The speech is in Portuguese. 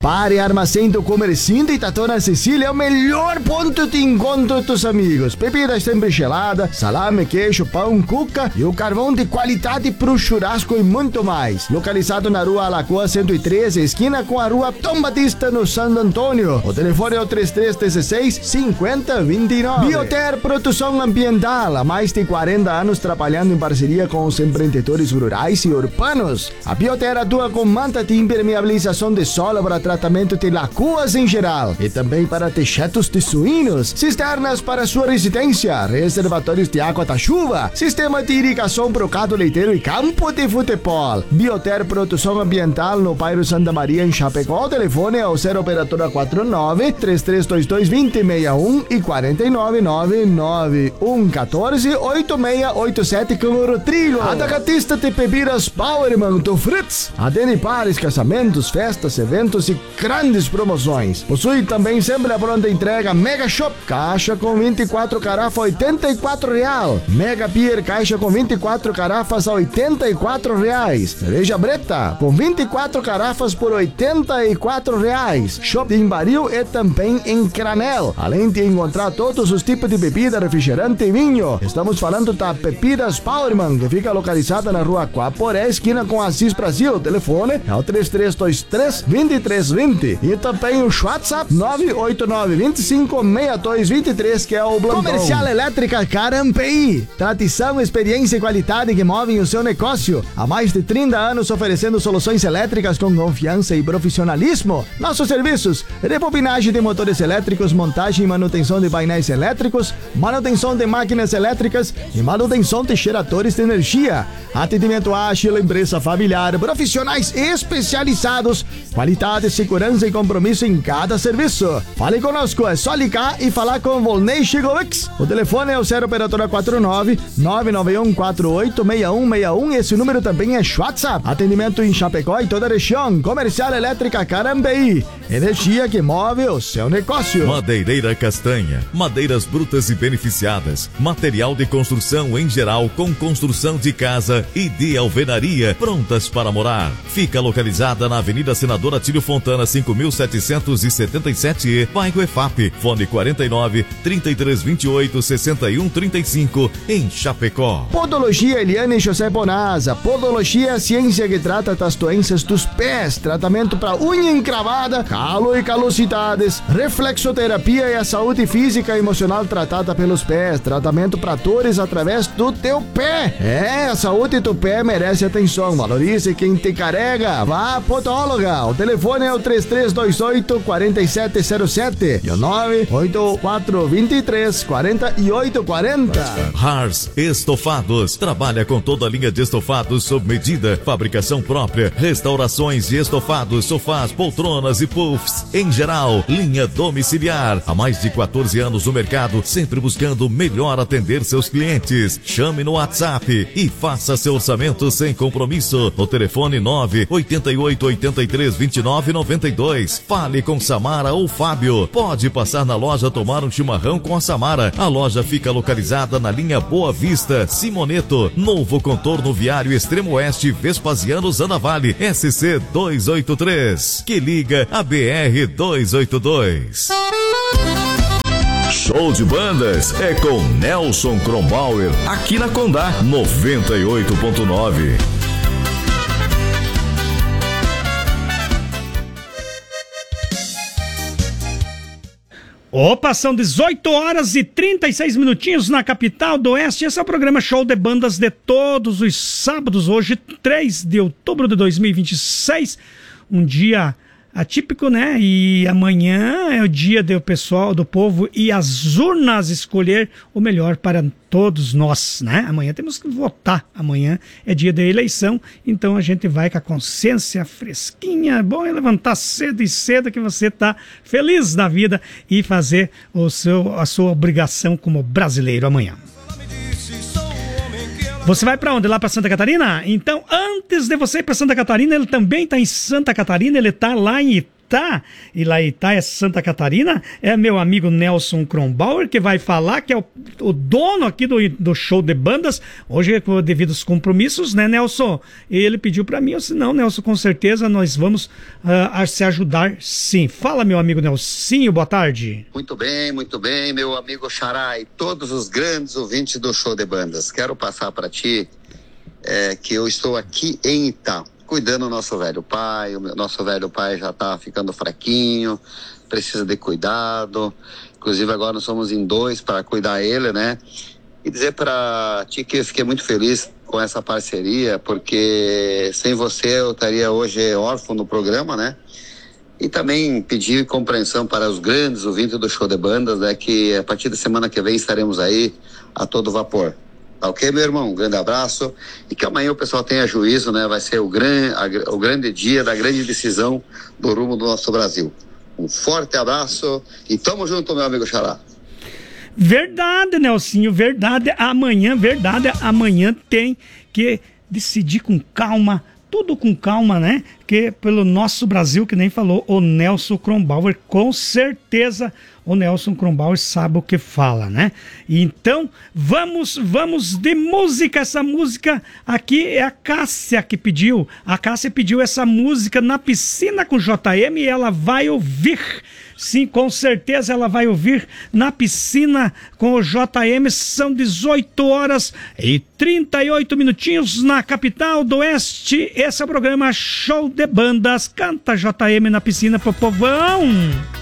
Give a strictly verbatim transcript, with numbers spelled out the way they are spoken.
Pare Armazém do Comerciante e Tatona Cecília é o melhor ponto de encontro dos amigos. Bebidas sempre geladas, salame, queijo, pão, cuca e o carvão de qualidade pro churrasco e muito mais. Localizado na rua Alagoa cento e treze, esquina com a rua Tom Batista, no Santo Antônio. O telefone é o três três um seis, cinco zero dois nove. Bioter Produção Ambiental, há mais de quarenta anos trabalhando em parceria com os empreendedores rurais e urbanos. A Bioter atua com manta de impermeabilização de solo para tratamento de lagoas em geral e também para techados de suínos, cisternas para sua residência, reservatórios de água da chuva, sistema de irrigação pro gado leiteiro e campo de futebol. Bioter Produção Ambiental no bairro Santa Maria, em Chapecó. O telefone é o zero operadora quatro nove, três três dois dois, dois zero seis um e quatro nove nove nove um um quatro, oito seis oito sete com o Rodrigo. Atacatista de bebidas Powerman do Fritz. Adene pares, casamentos, festas, eventos e grandes promoções. Possui também sempre a pronta entrega Mega Shop, caixa com vinte e quatro garrafas a oitenta e quatro real. Mega Beer, caixa com vinte e quatro garrafas a oitenta e quatro reais. Cerveja Breta, com vinte e quatro garrafas por oitenta e quatro reais. Shop em baril e também em granel. Além de encontrar todos os tipos de bebida, refrigerante e vinho. Estamos falando da Bebidas Powerman, que fica localizada na rua Quaporé, esquina com Assis Brasil. O telefone é o três três dois três, dois três dois zero e também o WhatsApp nove oito nove, dois cinco, seis dois dois três, que é o Blancão. Comercial Elétrica Carampi. Tradição, experiência e qualidade que movem o seu negócio. Há mais de trinta anos oferecendo soluções elétricas com confiança e profissionalismo. Nossos serviços: rebobinagem de motores elétricos, montagem e manutenção de painéis elétricos, manutenção de máquinas elétricas e manutenção de geradores de energia. Atendimento ágil, empresa familiar, profissionais especializados, qualidade, segurança e compromisso em cada serviço. Fale conosco, é só ligar e falar com o Volney Chigovics. O telefone é o zero operadora quatro nove, nove nove um quatro oito, seis um seis um. Esse número também é WhatsApp. Atendimento em Chapecó e toda a região. Comercial Elétrica Carambeí. Energia que move o seu negócio. Madeireira Castanha. Madeiras brutas e beneficiadas. Material de construção em geral, com construção de casa e de alvenaria, prontas para morar. Fica localizada na Avenida Senador Atílio Fontana, cinco mil setecentos e setenta e sete E, bairro E F A P. Fone quarenta e nove, trinta e três vinte e oito, sessenta e um trinta e cinco, em Chapecó. Podologia Eliane José Bonasa. Podologia é a ciência que trata das doenças dos pés. Tratamento para unha encravada, calo e calosidades. Reflexoterapia é a saúde física e emocional tratada pelos pés. Tratamento para dores através do teu pé. É, a saúde do pé merece atenção. Valorize quem te carrega. Vá à podóloga. O telefone é o três três dois oito, quatro sete zero sete e o nove oito quatro dois três, quatro oito quatro zero. Hars Estofados. Trabalha com toda a linha de estofados sob medida, fabricação própria, restaurações de estofados, sofás, poltronas e puffs. Em geral, linha domiciliar. Há mais de quatorze anos no mercado, sempre buscando melhor atender seus clientes. Chame no WhatsApp e faça seu orçamento sem compromisso. O telefone nove oito oito, oito três, dois nove nove dois. Fale com Samara ou Fábio. Pode passar na loja tomar um chimarrão com a Samara. A loja fica localizada na linha Boa Vista, Simoneto, novo contorno viário Extremo Oeste, Vespasiano Zanavale, S C duzentos e oitenta e três, que liga a B R duzentos e oitenta e dois. Show de bandas é com Nelson Kronbauer, aqui na Condá noventa e oito ponto nove. Opa, são dezoito horas e trinta e seis minutinhos na capital do Oeste. Esse é o programa Show de Bandas de todos os sábados. Hoje, três de outubro de dois mil e vinte e seis. Um dia atípico, né? E amanhã é o dia do pessoal, do povo e as urnas escolher o melhor para todos nós, né? Amanhã temos que votar. Amanhã é dia da eleição, então a gente vai com a consciência fresquinha. É bom é levantar cedo e cedo que você tá feliz na vida e fazer o seu, a sua obrigação como brasileiro amanhã. Você vai para onde? Lá para Santa Catarina? Então, antes de você ir para Santa Catarina, ele também está em Santa Catarina, ele está lá em Laitá. E Laitá é Santa Catarina. É meu amigo Nelson Kronbauer que vai falar, que é o, o dono aqui do, do show de bandas. Hoje, devido aos compromissos, né, Nelson? Ele pediu para mim, eu disse, não, Nelson, com certeza nós vamos uh, a se ajudar, sim. Fala, meu amigo Nelsinho, boa tarde. Muito bem, muito bem, meu amigo Xará e todos os grandes ouvintes do show de bandas. Quero passar para ti é, que eu estou aqui em Itá, cuidando do nosso velho pai. O nosso velho pai já está ficando fraquinho, precisa de cuidado. Inclusive agora nós somos em dois para cuidar ele, né? E dizer para ti que eu fiquei muito feliz com essa parceria, porque sem você eu estaria hoje órfão no programa, né? E também pedir compreensão para os grandes ouvintes do show de bandas, né? Que a partir da semana que vem estaremos aí a todo vapor. Tá ok, meu irmão? Um grande abraço. E que amanhã o pessoal tenha juízo, né? Vai ser o, gran, a, o grande dia da grande decisão do rumo do nosso Brasil. Um forte abraço e tamo junto, meu amigo Xará. Verdade, Nelsinho, verdade. Amanhã, verdade, amanhã tem que decidir com calma, tudo com calma, né? Que pelo nosso Brasil, que nem falou o Nelson Kronbauer, com certeza o Nelson Kronbauer sabe o que fala, né? Então, vamos, vamos de música. Essa música aqui é a Cássia que pediu. A Cássia pediu essa música Na Piscina com J M e ela vai ouvir. Sim, com certeza ela vai ouvir Na Piscina com o J M. São dezoito horas e trinta e oito minutinhos na capital do Oeste. Esse é o programa Show de Bandas. Canta J M na piscina pro povão.